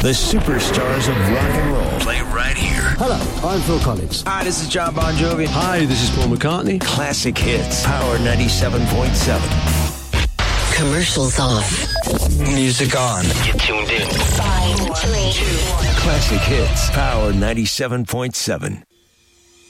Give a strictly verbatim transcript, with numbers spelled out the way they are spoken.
The superstars of rock and roll play right here. Hello, I'm Phil Collins. Hi, this is John Bon Jovi. Hi, this is Paul McCartney. Classic hits. Power ninety-seven point seven. Commercials off. Music on. Get tuned in. Five, three, two, one. Classic hits. Power ninety-seven point seven.